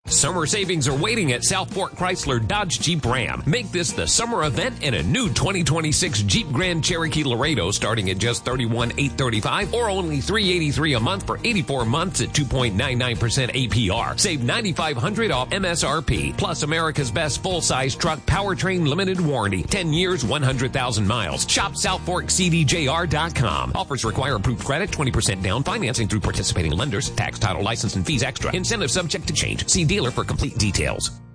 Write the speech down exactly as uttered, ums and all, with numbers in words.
Summer savings are waiting at South Fork Chrysler Dodge Jeep Ram. Make this the summer event in a new twenty twenty-six Jeep Grand Cherokee Laredo starting at just thirty-one thousand eight hundred thirty-five dollars or only three hundred eighty-three dollars a month for eighty-four months at two point nine nine percent A P R. Save nine thousand five hundred dollars off M S R P. Plus America's best full-size truck powertrain limited warranty. ten years, one hundred thousand miles. Shop South Fork C D J R dot com. Offers require approved credit, twenty percent down, financing through participating lenders. Tax, title, license, and fees extra. Incentive subject to change. See dealer for complete details.